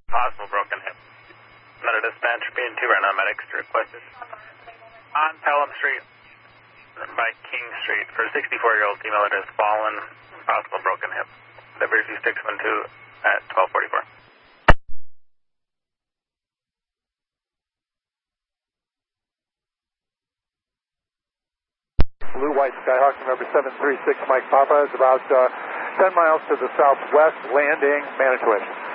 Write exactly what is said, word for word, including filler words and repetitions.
Possible broken hip. Meta dispatch, B and two right now, medics requested. On Pelham Street by King Street for a sixty-four-year-old female that has fallen, possible broken hip. W C six one two at twelve forty-four. Blue White Skyhawk, number seven three six, Mike Papa is about uh, ten miles to the southwest, landing Manitowoc.